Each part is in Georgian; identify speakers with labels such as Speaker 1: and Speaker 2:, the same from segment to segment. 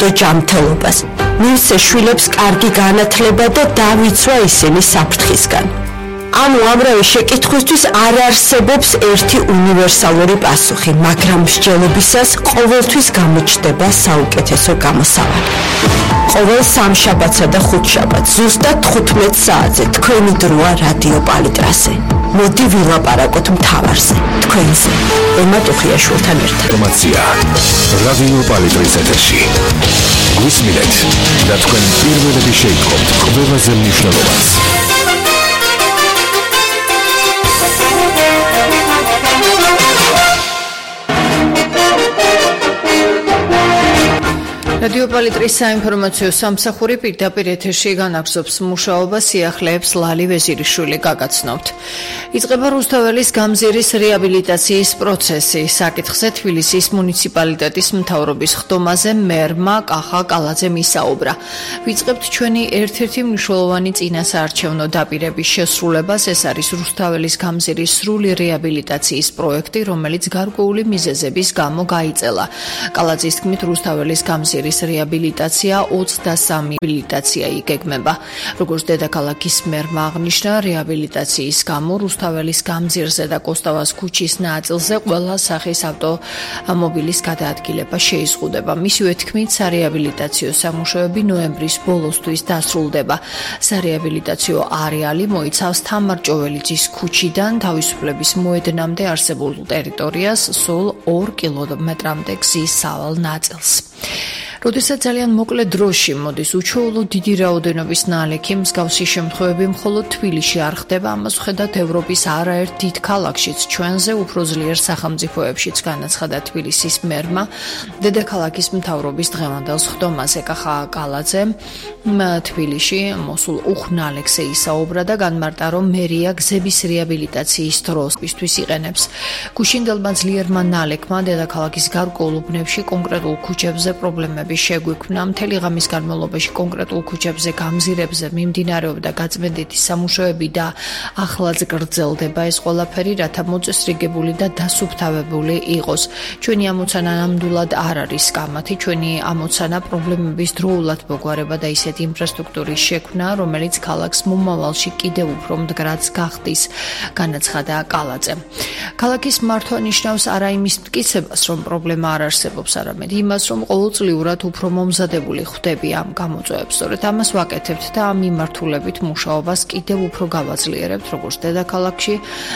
Speaker 1: და ჯანმრთელობას. მივსე შვილებს კარგი განათლება და დავიცვა ისინი საფრთხისგან. ანუ ამრავი შეკითხვისთვის არ არსებობს ერთი უნივერსალური პასუხი, მაგრამ მსჯელობისას ყოველთვის გამოჩნდება საუკეთესო გამოსავალი. ყოველ სამშაბათსა და ხუთშაბათს ზუსტად 15 საათზე თქვენი დროა რადიო პალიტრაზე. მოდი ვილაპარაკოთ მთავარზე, თქვენზე. ემმა ტუხიაშვილთან ერთად.
Speaker 2: ინფორმაცია რადიო პალიტრის ეთერში. გვისმინეთ და თქვენ პირველები შეიტყობთ ყველაზე მნიშვნელოვანს.
Speaker 3: რადიო პალიტრის საინფორმაციო სამსახური პირდაპირ ეთერში განაგრძობს მუშაობას სიახლეებს ლალი ვეზირიშვილი გაგაცნობთ. იწყება რუსთაველის გამზირის რეაბილიტაციის პროცესი. საკითხზე თბილისის მუნიციპალიტეტის მთავრობის ხდომაზე მერმა კახა კალაძემ ისაუბრა. ვიწყებთ ჩვენი ერთ-ერთი მნიშვნელოვანი წინასაარჩევნო დაპირების შესრულებას. ეს არის რუსთაველის გამზირის სრული რეაბილიტაციის პროექტი, რომელიც გარკვეული მიზეზების გამო გაიწელა. კალაძის თქმით, რუსთაველის გამზირის რეაბილიტაცია 23 რეაბილიტაცია იგეგმება. როგორც დედაქალაქის მერმა აღნიშნა, რეაბილიტაციის გამო რუსთაველის გამზირზე და კოსტავას ქუჩის ნაწილზე ყველა სახის ავტომობილის გადაადგილება შეიზღუდება. მისივე თქმით, სარეაბილიტაციო სამუშაოები ნოემბრის ბოლოსთვის დასრულდება. სარეაბილიტაციო არეალი მოიცავს თამარ-ჭოველიძის ქუჩიდან თავისუფლების მოედნამდე არსებულ ტერიტორიას, სულ 2 კილომეტრამდე გზის სავალ ნაწილს. როდესაც ძალიან მოკლე დროში მოდის უჩვეულო დიდი რაოდენობის ნალექი, მსგავსი შემთხვევები მხოლოდ თბილისში არ ხდება, ამას ვხედავთ ევროპის არაერთ დიდ ქალაქშიც, ჩვენზე უფრო ძლიერ სახელმწიფოებშიც, განაცხადა თბილისის მერმა დედაქალაქის მთავრობის დღევანდელ ხდომაზე. კახა კალაძემ თბილისში მოსულ უხნალექზე ისაუბრა და განმარტა, რომ მერია გზების რეაბილიტაციის დროსთვის იყენებს. გუშინდელმა ძლიერმა ნალექმა დედაქალაქის გარკვეულ უბნებში კონკრეტულ ქუჩებზე პრობლემები შეგვიქმნა. მთელი ღამის განმავლობაში კონკრეტულ ქუჩებზე გამზირებზე მიმდინარეობდა გაწმენდითი სამუშაოები და ახლაც გრძელდება ეს ყველაფერი, რათა მოწესრიგებული და დასუფთავებული იყოს. ჩვენი ამოცანა ნამდვილად არ არის კამათი, ჩვენი ამოცანა პრობლემების დროულად მოგვარება და ისეთი ინფრასტრუქტურის შექმნა, რომელიც ქალაქს მომავალში კიდევ უფრო მდგრადს გახდის, განაცხადა კალაძემ. ქალაქის მართვა ნიშნავს არა იმის მტკიცებას, რომ პრობლემა არ არსებობს, არამედ იმას, რომ ყოველწლიურად უფრო მომზადებული ხვდები ამ გამოწვევებს. სწორედ ამას ვაკეთებთ და ამ მიმართულებით მუშაობას კიდევ უფრო გავაძლიერებთ, როგორც დედაქალაქში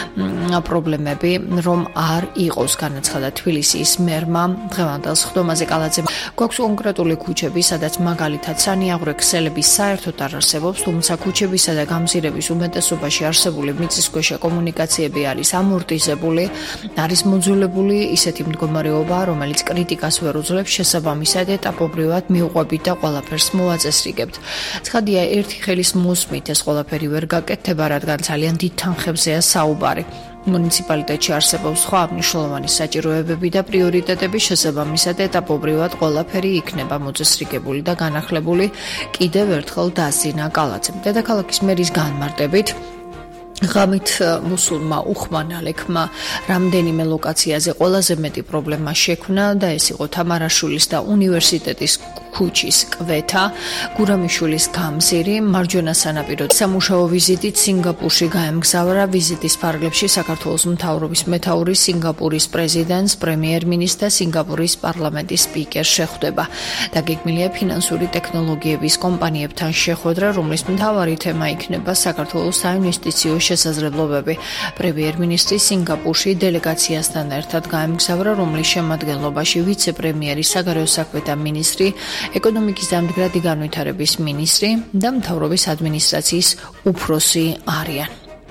Speaker 3: პრობლემები რომ არ იყოს, განაცხადა თბილისის მერმა დღევანდელ ხდომაზე. კალაძემ გვაქვს კონკრეტული ქუჩები, სადაც მაგალითად სანიაღვრე ქსელები საერთოდ არ არსებობს, თუმცა ქუჩებისა და გამზირების უმეტესობაში არსებული მიწისქვეშა კომუნიკაციები არის ამორტიზებული, არის მოძველებული ისეთი მდგომარეობა, რომელიც კრიტიკას ვერ უძლებს, შესაბამისად ეტაპობრივად მიუყვებით და ყველაფერს მოვაწესრიგებთ. ცხადია, ერთი ხელის მოსმით ეს ყველაფერი ვერ გაკეთდება, რადგან ძალიან დიდ თანხებზეა საუბარი. მუნიციპალიტეტში არსებობს სხვა მნიშვნელოვანი საჭიროებები და პრიორიტეტები, შესაბამისად ეტაპობრივად ყველაფერი იქნება მოწესრიგებული და განახლებული. კიდევ ერთხელ დაასწინა კალაძემ. დედაქალაქის მერის განმარტებით, ღამით მოსულმა უხმა ნალექმა რამდენიმე ლოკაციაზე ყველაზე მეტი პრობლემა შექმნა და ეს იყო თამარაშვილის და უნივერსიტეტის ქუჩის კვეთა, გურამიშვილის გამზირი, მარჯვენა სანაპირო. სამუშაო ვიზიტით სინგაპურში გაემგზავრა. ვიზიტის ფარგლებში საქართველოს მთავრობის მეთაური, სინგაპურის პრეზიდენტს, პრემიერ-მინისტრს და სინგაპურის პარლამენტის სპიკერს შეხვდება. დაგეგმილია ფინანსური ტექნოლოგიების კომპანიებთან შეხვედრა, რომლის მთავარი თემა იქნება საქართველოს საინვესტიციო შესაძლებლობები. პრემიერ-მინისტრი სინგაპურში დელეგაციასთან ერთად გაემგზავრა, რომლის შემადგენლობაში ვიცე-პრემიერი, საგარეო საქმეთა მინისტრი, ეკონომიკის დამდგრადი განვითარების მინისტრი და მთავრობის ადმინისტრაციის უფროსი არიან.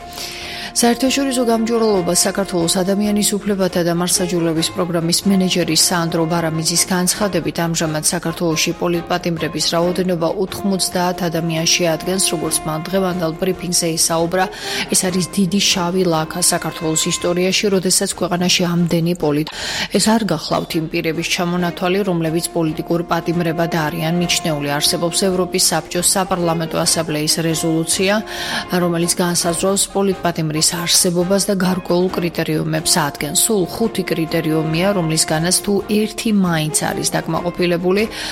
Speaker 3: საერთაშორისო გამჭვირვალობა საქართველოს ადამიანის უფლებათა და მართლმსაჯულების პროგრამის მენეჯერი სანდრო ბარამიძის განცხადებით, ამჟამად საქართველოში პოლიტპატიმრების რაოდენობა 90 ადამიანს შეადგენს, როგორც მან დღევანდელ ბრიფინგზე ისაუბრა. ეს არის დიდი შავი ლაქა საქართველოს ისტორიაში, როდესაც ქვეყანაში ამდენი ეს არ გახლავთ იმ პირების ჩამონათვალი, რომლებიც პოლიტიკურ პატიმრებად არიან მიჩნეული. არსებობს ევროპის საბჭოს საპარლამენტო ასამბლეის რეზოლუცია, რომელიც განსაზღვრავს პოლიტპატიმრის არსებობას და გარკვეულ კრიტერიუმებს ადგენს. სულ 5 კრიტერიუმია, რომლისგანაც თუ ერთი მაინც არის დაკმაყოფილებული,